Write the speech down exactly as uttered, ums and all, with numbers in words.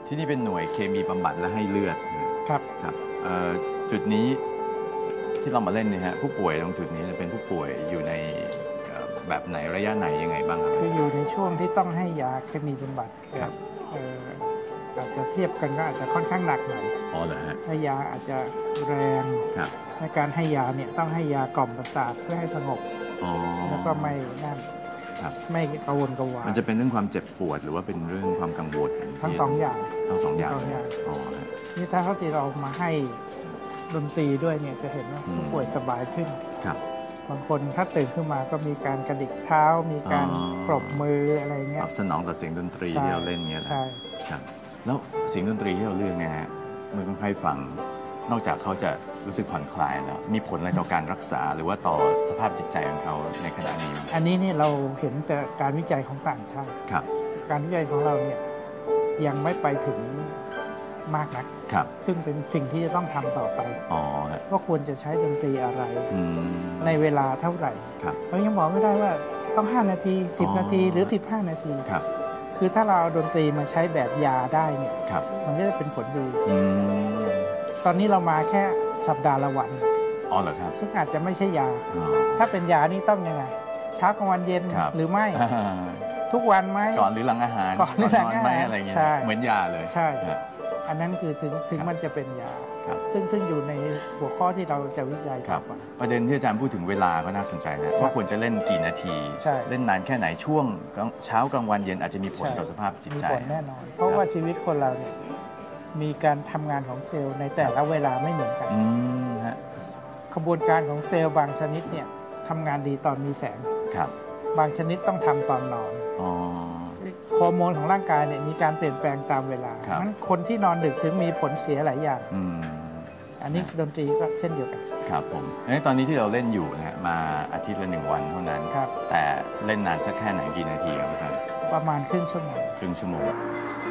ที่นี่เป็นหน่วยเคมีบำบัดและให้เลือดครับครับจุดนี้ที่เรามาเล่นเนี่ยฮะผู้ป่วยตรงจุดนี้เป็นผู้ป่วยอยู่ในแบบไหนระยะไหนยังไงบ้างครับคืออยู่ในช่วงที่ต้องให้ยาเคมีบำบัดครับอาจจะเทียบกันก็อาจจะค่อนข้างหนักหน่อยอ๋อเหรอฮะให้ยาอาจจะแรงในการให้ยาเนี่ยต้องให้ยากล่อมประสาทเพื่อให้สงบแล้วก็ไม่นั่นไม่กังวลกังวลมันจะเป็นเรื่องความเจ็บปวดหรือว่าเป็นเรื่องความกังวลทั้งสองอย่างทั้งสองอย่างอ๋อนี่ถ้าเขาที่เรามาให้ดนตรีด้วยเนี่ยจะเห็นว่าผู้ป่วยสบายขึ้นครับบางคนถ้าตื่นขึ้นมาก็มีการกระดิกเท้ามีการปรบมืออะไรเงี้ยตอบสนองต่อเสียงดนตรีที่เราเล่นเงี้ยใช่ครับแล้วเสียงดนตรีที่เราเลือกเนี่ยเมื่อคนไข้ฟังนอกจากเขาจะรู้สึกผ่อนคลายแล้วมีผลอะไรต่อการรักษาหรือว่าต่อสภาพจิตใจของเขาในขณะนี้อันนี้นี่เราเห็นแต่การวิจัยของต่างชาติครับการวิจัยของเราเนี่ยยังไม่ไปถึงมากนักครับซึ่งเป็นสิ่งที่จะต้องทำต่อไปอ๋อว่าควรจะใช้ดนตรีอะไรในเวลาเท่าไหร่ครับเรายังบอกไม่ได้ว่าต้องห้านาทีสิบนาทีหรือสิบห้านาทีครับคือถ้าเราเอาดนตรีมาใช้แบบยาได้เนี่ยมันก็จะเป็นผลดีตอนนี้เรามาแค่สัปดาห์ละวันอ๋อเหรอครับซึ่งอาจจะไม่ใช่ยาถ้าเป็นยานี่ต้องยังไงเช้ากลางวันเย็นหรือไม่ทุกวันไหมก่อนหรือหลังอาหารก่อนหรือหลังอาหารอะไรเงี้ยเหมือนยาเลยใช่อันนั้นคือถึงถึงมันจะเป็นยาซึ่งซึ่งอยู่ในหัวข้อที่เราจะวิจัยครับประเด็นที่อาจารย์พูดถึงเวลาก็น่าสนใจนะว่าควรจะเล่นกี่นาทีเล่นนานแค่ไหนช่วงเช้ากลางวันเย็นอาจจะมีผลต่อสภาพจิตใจมีผลแน่นอนเพราะว่าชีวิตคนเราเนี่ยมีการทำงานของเซลล์ในแต่ละเวลาไม่เหมือนกันกระบวนการของเซลล์บางชนิดเนี่ยทำงานดีตอนมีแสงบางชนิดต้องทำตอนนอนฮอร์โมนของร่างกายเนี่ยมีการเปลี่ยนแปลงตามเวลางั้นคนที่นอนดึกถึงมีผลเสียหลายอย่างอันนี้ดนตรีก็เช่นเดียวกันครับผมตอนนี้ที่เราเล่นอยู่นะฮะมาอาทิตย์ละหนึ่งวันเท่านั้นแต่เล่นนานสักแค่ไหนกี่นาทีครับอาจารย์ประมาณครึ่งชั่วโมงครึ่งชั่วโมง